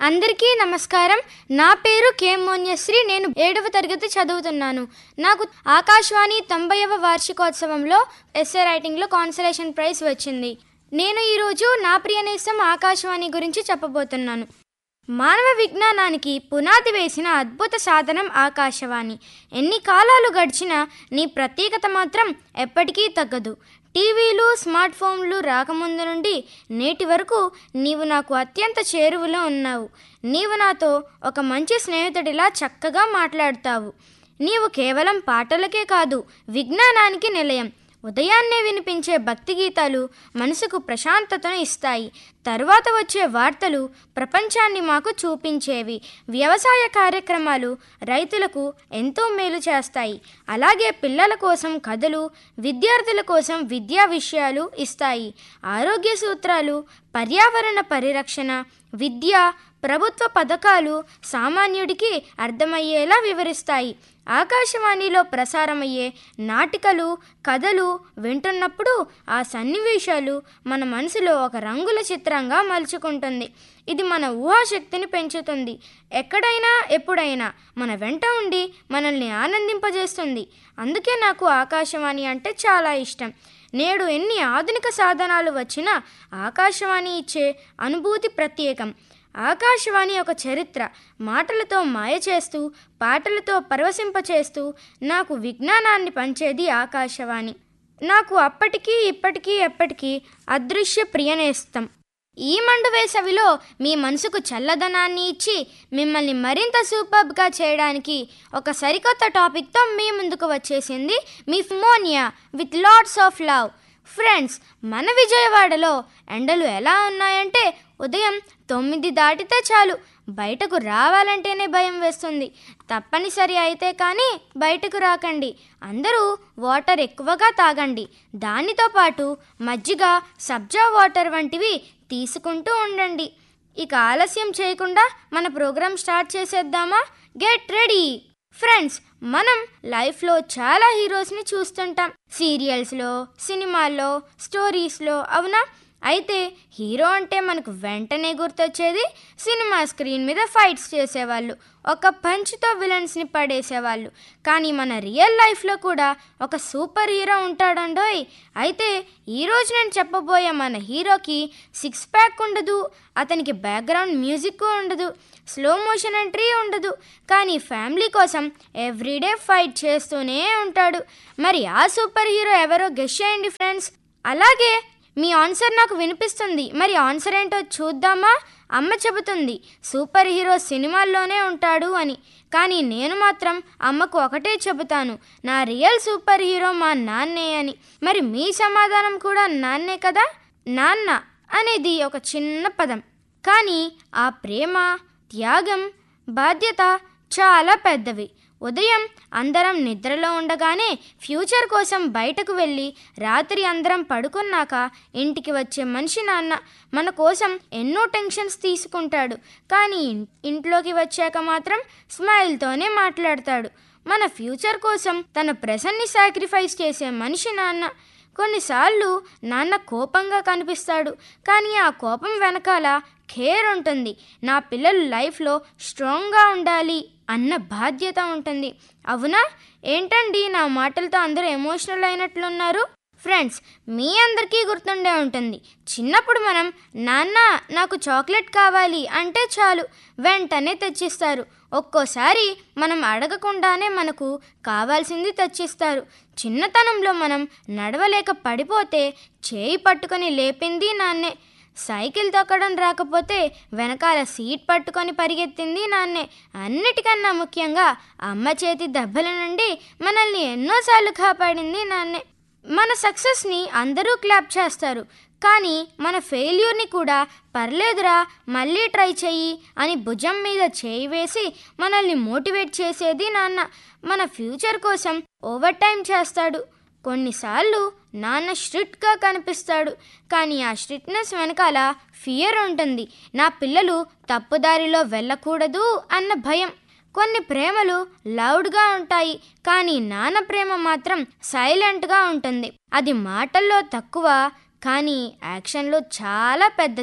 అందరికీ నమస్కారం. నా పేరు కే మోన్యశ్రీ. నేను 7వ తరగతి చదువుతున్నాను. నాకు ఆకాశవాణి 90వ వార్షికోత్సవంలో ఎస్సే రైటింగ్లో కాన్సలేషన్ ప్రైజ్ వచ్చింది. నేను ఈరోజు నా ప్రియనేస్తం ఆకాశవాణి గురించి చెప్పబోతున్నాను. మానవ విజ్ఞానానికి పునాది వేసిన అద్భుత సాధనం ఆకాశవాణి. ఎన్ని కాలాలు గడిచినా నీ ప్రత్యేకత మాత్రం ఎప్పటికీ తగ్గదు. టీవీలు, స్మార్ట్ ఫోన్లు రాకముందు నుండి నేటి వరకు నీవు నాకు అత్యంత చేరువలో ఉన్నావు. నీవు నాతో ఒక మంచి స్నేహితుడిలా చక్కగా మాట్లాడుతావు. నీవు కేవలం పాటలకే కాదు, విజ్ఞానానికి నిలయం. ఉదయాన్నే వినిపించే భక్తి గీతాలు మనసుకు ప్రశాంతతను ఇస్తాయి. తరువాత వచ్చే వార్తలు ప్రపంచాన్ని మాకు చూపించేవి. వ్యవసాయ కార్యక్రమాలు రైతులకు ఎంతో మేలు చేస్తాయి. అలాగే పిల్లల కోసం కథలు, విద్యార్థుల కోసం విద్యా విషయాలు ఇస్తాయి. ఆరోగ్య సూత్రాలు, పర్యావరణ పరిరక్షణ, విద్య, ప్రభుత్వ పథకాలు సామాన్యుడికి అర్థమయ్యేలా వివరిస్తాయి. ఆకాశవాణిలో ప్రసారమయ్యే నాటికలు, కథలు వింటున్నప్పుడు ఆ సన్నివేశాలు మన మనసులో ఒక రంగుల చిత్రంగా మలుచుకుంటుంది. ఇది మన ఊహాశక్తిని పెంచుతుంది. ఎక్కడైనా ఎప్పుడైనా మన వెంట ఉండి మనల్ని ఆనందింపజేస్తుంది. అందుకే నాకు ఆకాశవాణి అంటే చాలా ఇష్టం. నేడు ఎన్ని ఆధునిక సాధనాలు వచ్చినా ఆకాశవాణి ఇచ్చే అనుభూతి ప్రత్యేకం. ఆకాశవాణి ఒక చరిత్ర. మాటలతో మాయ చేస్తూ, పాటలతో పరవశింపచేస్తూ నాకు విజ్ఞానాన్ని పంచేది ఆకాశవాణి. నాకు అప్పటికీ ఇప్పటికీ ఎప్పటికీ అదృశ్య ప్రియనేస్తం. ఈ మండు వేసవిలో మీ మనసుకు చల్లదనాన్ని ఇచ్చి మిమ్మల్ని మరింత సూపర్బ్గా చేయడానికి ఒక సరికొత్త టాపిక్తో మీ ముందుకు వచ్చేసింది మీ మోనియా with lots of love. Friends, మన విజయవాడలో ఎండలు ఎలా ఉన్నాయంటే ఉదయం 9 దాటితే చాలు బయటకు రావాలంటేనే భయం వేస్తుంది. తప్పనిసరి అయితే కానీ బయటకు రాకండి. అందరూ వాటర్ ఎక్కువగా తాగండి. దానితో పాటు మజ్జిగ, సబ్జా వాటర్ వంటివి తీసుకుంటూ ఉండండి. ఇక ఆలస్యం చేయకుండా మన ప్రోగ్రాం స్టార్ట్ చేసేద్దామా? Get ready friends. మనం లైఫ్లో చాలా హీరోస్ని చూస్తుంటాం, సీరియల్స్లో, సినిమాల్లో, స్టోరీస్లో, అవునా? అయితే హీరో అంటే మనకు వెంటనే గుర్తొచ్చేది సినిమా స్క్రీన్ మీద ఫైట్స్ చేసేవాళ్ళు, ఒక పంచ్తో విలన్స్ని పడేసేవాళ్ళు. కానీ మన రియల్ లైఫ్లో కూడా ఒక సూపర్ హీరో ఉంటాడండోయ్. అయితే ఈరోజు నేను చెప్పబోయే మన హీరోకి 6 ప్యాక్ ఉండదు, అతనికి బ్యాక్గ్రౌండ్ మ్యూజిక్ ఉండదు, స్లో మోషన్ ఎంట్రీ ఉండదు. కానీ ఫ్యామిలీ కోసం ఎవ్రీడే ఫైట్ చేస్తూనే ఉంటాడు. మరి ఆ సూపర్ హీరో ఎవరో గెస్ చేయండి ఫ్రెండ్స్. అలాగే మీ ఆన్సర్ నాకు వినిపిస్తుంది. మరి ఆన్సర్ ఏంటో చూద్దామా? అమ్మ చెబుతుంది సూపర్ హీరో సినిమాల్లోనే ఉంటాడు అని. కానీ నేను మాత్రం అమ్మకు ఒకటే చెబుతాను, నా రియల్ సూపర్ హీరో మా నాన్నే అని. మరి మీ సమాధానం కూడా నాన్నే కదా? నాన్న అనేది ఒక చిన్న పదం, కానీ ఆ ప్రేమ, త్యాగం, బాధ్యత చాలా పెద్దవి. ఉదయం అందరం నిద్రలో ఉండగానే ఫ్యూచర్ కోసం బయటకు వెళ్ళి రాత్రి అందరం పడుకున్నాక ఇంటికి వచ్చే మనిషి నాన్న. మన కోసం ఎన్నో టెన్షన్స్ తీసుకుంటాడు, కానీ ఇంట్లోకి వచ్చాక మాత్రం స్మైల్తోనే మాట్లాడతాడు. మన ఫ్యూచర్ కోసం తన ప్రెజెంట్ని సాక్రిఫైస్ చేసే మనిషి నాన్న. కొన్నిసార్లు నాన్న కోపంగా కనిపిస్తాడు, కానీ ఆ కోపం వెనకాల కేర్ ఉంటుంది. నా పిల్లలు లైఫ్లో స్ట్రాంగ్గా ఉండాలి అన్న బాధ్యత ఉంటుంది. అవునా? ఏంటండి నా మాటలతో అందరూ ఎమోషనల్ అయినట్లున్నారు? ఫ్రెండ్స్, మీ అందరికీ గుర్తుండే ఉంటుంది, చిన్నప్పుడు మనం నాన్న నాకు చాక్లెట్ కావాలి అంటే చాలు వెంటనే తెచ్చిస్తారు. ఒక్కోసారి మనం అడగకుండానే మనకు కావాల్సింది తెచ్చిస్తారు. చిన్నతనంలో మనం నడవలేక పడిపోతే చేయి పట్టుకొని లేపింది నాన్నే. సైకిల్ తొక్కడం రాకపోతే వెనకాల సీట్ పట్టుకొని పరిగెత్తింది నాన్నే. అన్నిటికన్నా ముఖ్యంగా అమ్మ చేతి దెబ్బల నుండి మనల్ని ఎన్నోసార్లు కాపాడింది నాన్నే. మన సక్సెస్ని అందరూ క్లాప్ చేస్తారు, కానీ మన ఫెయిల్యూర్ని కూడా పర్లేదురా మళ్ళీ ట్రై చెయ్యి అని భుజం మీద చేయి వేసి మనల్ని మోటివేట్ చేసేది నాన్న. మన ఫ్యూచర్ కోసం ఓవర్ టైం చేస్తాడు. కొన్నిసార్లు నాన్న స్ట్రిక్ట్గా కనిపిస్తాడు, కానీ ఆ స్ట్రిక్ట్నెస్ వెనకాల ఫియర్ ఉంటుంది. నా పిల్లలు తప్పుదారిలో వెళ్ళకూడదు అన్న భయం. కొన్ని ప్రేమలు లౌడ్గా ఉంటాయి, కానీ నాన్న ప్రేమ మాత్రం సైలెంట్గా ఉంటుంది. అది మాటల్లో తక్కువ, కానీ యాక్షన్లో చాలా పెద్దది.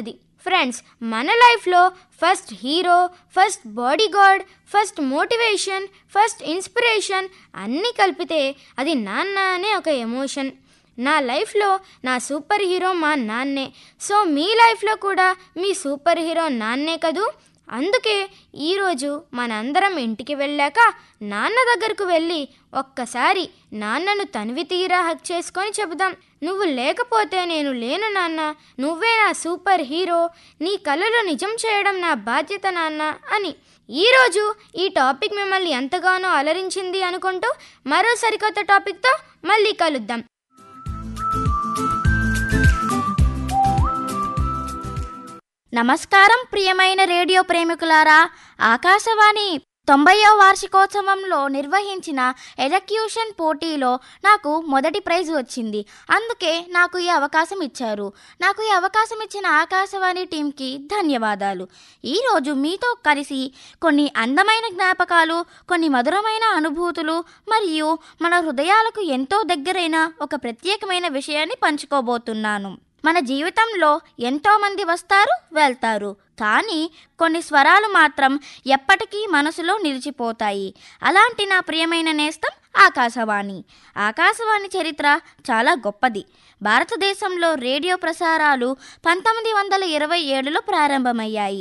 ఫ్రెండ్స్, మన లైఫ్లో first hero, first bodyguard, first motivation, first inspiration అన్నీ కలిపితే అది నాన్న అనే ఒక ఎమోషన్. నా లైఫ్లో నా సూపర్ హీరో మా నాన్నే. సో మీ లైఫ్లో కూడా మీ సూపర్ హీరో నాన్నే కదూ. అందుకే ఈరోజు మనందరం ఇంటికి వెళ్ళాక నాన్న దగ్గరకు వెళ్ళి ఒక్కసారి నాన్నను తనివి తీరా హక్ చేసుకొని చెబుదాం, నువ్వు లేకపోతే నేను లేను నాన్న, నువ్వే నా సూపర్ హీరో, నీ కలలు నిజం చేయడం నా బాధ్యత నాన్న అని. ఈరోజు ఈ టాపిక్ మిమ్మల్ని ఎంతగానో అలరించింది అనుకుంటూ మరో సరికొత్త టాపిక్తో మళ్ళీ కలుద్దాం. నమస్కారం ప్రియమైన రేడియో ప్రేమికులారా. ఆకాశవాణి 90వ వార్షికోత్సవంలో నిర్వహించిన ఎలక్యూషన్ పోటీలో నాకు మొదటి ప్రైజ్ వచ్చింది. అందుకే నాకు ఈ అవకాశం ఇచ్చారు. నాకు ఈ అవకాశం ఇచ్చిన ఆకాశవాణి టీంకి ధన్యవాదాలు. ఈరోజు మీతో కలిసి కొన్ని అందమైన జ్ఞాపకాలు, కొన్ని మధురమైన అనుభూతులు మరియు మన హృదయాలకు ఎంతో దగ్గరైన ఒక ప్రత్యేకమైన విషయాన్ని పంచుకోబోతున్నాను. మన జీవితంలో ఎంతోమంది వస్తారు, వెళ్తారు, కానీ కొన్ని స్వరాలు మాత్రం ఎప్పటికీ మనసులో నిలిచిపోతాయి. అలాంటి నా ప్రియమైన నేస్తం ఆకాశవాణి. ఆకాశవాణి చరిత్ర చాలా గొప్పది. భారతదేశంలో రేడియో ప్రసారాలు 1927లో ప్రారంభమయ్యాయి.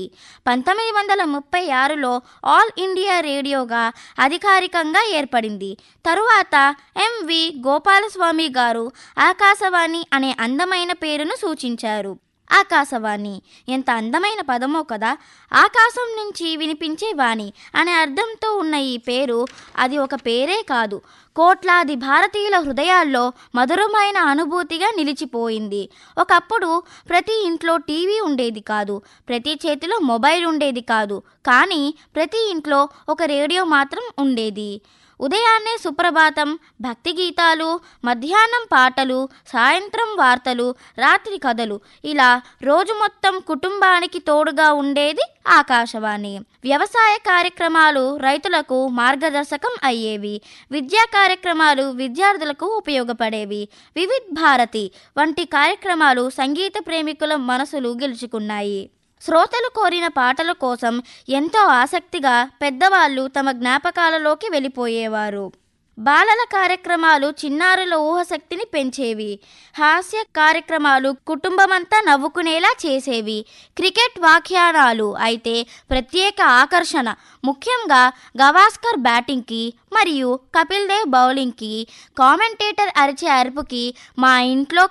1936లో ఆల్ ఇండియా రేడియోగా అధికారికంగా ఏర్పడింది. తరువాత ఎంవి గోపాలస్వామి గారు ఆకాశవాణి అనే అందమైన పేరును సూచించారు. ఆకాశవాణి ఎంత అందమైన పదమో కదా. ఆకాశం నుంచి వినిపించే వాణి అనే అర్థంతో ఉన్న ఈ పేరు అది ఒక పేరే కాదు, కోట్లాది భారతీయుల హృదయాల్లో మధురమైన అనుభూతిగా నిలిచిపోయింది. ఒకప్పుడు ప్రతి ఇంట్లో టీవీ ఉండేది కాదు, ప్రతి చేతిలో మొబైల్ ఉండేది కాదు, కానీ ప్రతి ఇంట్లో ఒక రేడియో మాత్రం ఉండేది. ఉదయాన్నే సుప్రభాతం, భక్తి గీతాలు, మధ్యాహ్నం పాటలు, సాయంత్రం వార్తలు, రాత్రి కథలు, ఇలా రోజు మొత్తం కుటుంబానికి తోడుగా ఉండేది ఆకాశవాణి. వ్యవసాయ కార్యక్రమాలు రైతులకు మార్గదర్శకం అయ్యేవి. విద్యా కార్యక్రమాలు విద్యార్థులకు ఉపయోగపడేవి. వివిధ్ భారతి వంటి కార్యక్రమాలు సంగీత ప్రేమికుల మనసులు గెలుచుకున్నాయి. శ్రోతలు కోరిన పాటల కోసం ఎంతో ఆసక్తిగా పెద్దవాళ్ళు తమ జ్ఞాపకాలలోకి వెళ్ళిపోయేవారు. బాలల కార్యక్రమాలు చిన్నారుల ఊహశక్తిని పెంచేవి. హాస్య కార్యక్రమాలు కుటుంబమంతా నవ్వుకునేలా చేసేవి. క్రికెట్ వ్యాఖ్యానాలు అయితే ప్రత్యేక ఆకర్షణ. ముఖ్యంగా గవాస్కర్ బ్యాటింగ్కి మరియు కపిల్ దేవ్ బౌలింగ్కి కామెంటేటర్ అరిచే అరుపుకి మా ఇంట్లో